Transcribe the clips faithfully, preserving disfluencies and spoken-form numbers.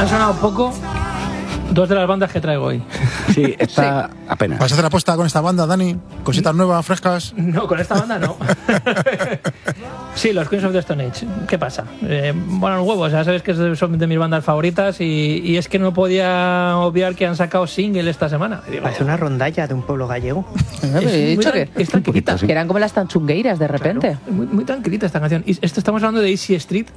Han sonado poco dos de las bandas que traigo hoy. Sí, está sí. apenas. ¿Vas a hacer apuesta con esta banda, Dani? ¿Cositas nuevas, frescas? No, con esta banda no. Sí, los Queens of the Stone Age. ¿Qué pasa? Eh, bueno, los huevos, ya sabes que son de mis bandas favoritas y, y es que no podía obviar que han sacado single esta semana. Parece una rondalla de un pueblo gallego. He dicho que, es tranquilita. Que eran como las tanchungueiras de repente. Claro, muy, muy tranquilita esta canción. Y esto estamos hablando de Easy Street.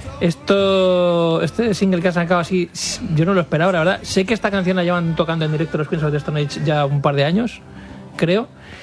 Esto, este single que han sacado así, yo no lo esperaba, la verdad. Sé que esta canción la llevan tocando en directo los Queens of the Stone Age ya un par de años, creo.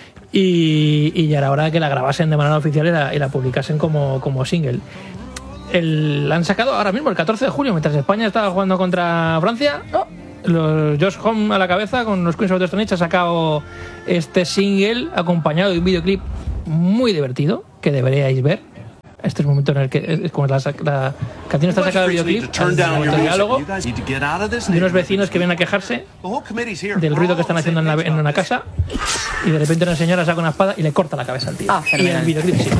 Y, y ya era hora de que la grabasen de manera oficial y la, y la publicasen como, como single. El, la han sacado ahora mismo, el catorce de julio, mientras España estaba jugando contra Francia. Oh, los Josh Homme a la cabeza con los Queens of the Stone Age ha sacado este single acompañado de un videoclip muy divertido que deberíais ver. Este es el momento en el que es como la, la canción está sacada del videoclip, el diálogo de unos vecinos que vienen a quejarse del ruido que están haciendo en, la, en una casa y de repente una señora saca una espada y le corta la cabeza al tío. Ah, y el videoclip sí.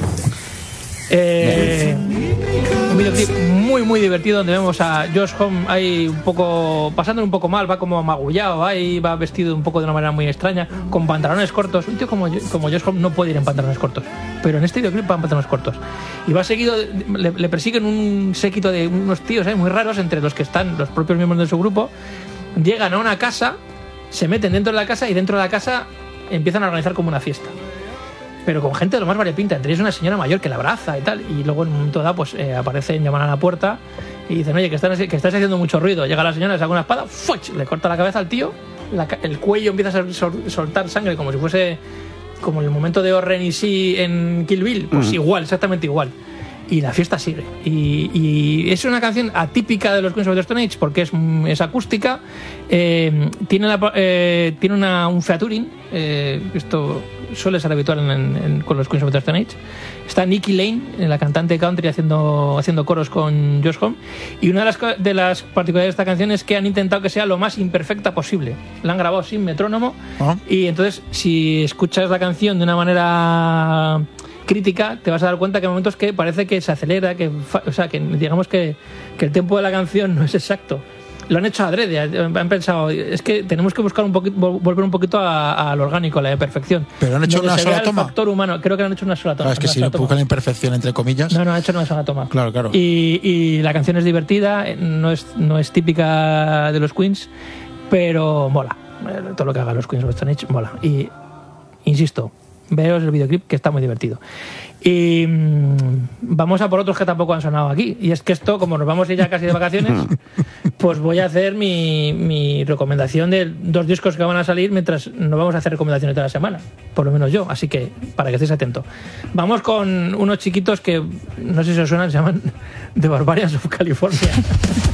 Eh, un videoclip muy muy divertido donde vemos a Josh Homme ahí un poco pasando un poco mal, va como magullado, ahí va vestido un poco de una manera muy extraña, con pantalones cortos. Un tío como, como Josh Homme no puede ir en pantalones cortos, pero en este videoclip va en pantalones cortos y va seguido, le, le persiguen un séquito de unos tíos eh, muy raros, entre los que están los propios miembros de su grupo. Llegan a una casa, se meten dentro de la casa y dentro de la casa empiezan a organizar como una fiesta, pero con gente de lo más variopinta, entre ellos una señora mayor que la abraza y tal, y luego en un momento dado pues eh, aparecen, llaman a la puerta y dicen, oye, que, están, que estás haciendo mucho ruido. Llega la señora, le saca una espada, ¡fuch!, le corta la cabeza al tío, la, el cuello empieza a sol, soltar sangre como si fuese como en el momento de Oren y sí en Kill Bill, pues mm. igual, exactamente igual. Y la fiesta sigue. Y, y es una canción atípica de los Queens of the Stone Age porque es, es acústica, eh, tiene, la, eh, tiene una, un featuring, eh, esto suele ser habitual en, en, con los Queens of the Stone Age. Está Nikki Lane, la cantante country, haciendo, haciendo coros con Josh Homme. Y una de las, de las particularidades de esta canción es que han intentado que sea lo más imperfecta posible. La han grabado sin metrónomo. ¿Ah? Y entonces, si escuchas la canción de una manera crítica, te vas a dar cuenta que hay momentos que parece que se acelera, que, o sea, que digamos que, que el tempo de la canción no es exacto. Lo han hecho adrede, han pensado, es que tenemos que buscar un poquito, volver un poquito al orgánico, a la perfección. Pero han hecho una sola toma. El factor humano, creo que han hecho una sola toma. Claro, es que si no buscan la imperfección entre comillas. No, no, han hecho una sola toma. Claro, claro. Y, y la canción es divertida, no es, no es típica de los Queens, pero mola. Todo lo que hagan los Queens of Stone Age mola. Y insisto, veos el videoclip que está muy divertido. Y mmm, vamos a por otros que tampoco han sonado aquí. Y es que esto, como nos vamos a ir ya casi de vacaciones, pues voy a hacer mi, mi recomendación de dos discos que van a salir mientras nos vamos a hacer recomendaciones de la semana. Por lo menos yo, así que para que estéis atentos. Vamos con unos chiquitos que no sé si os suenan, se llaman The Barbarians of California.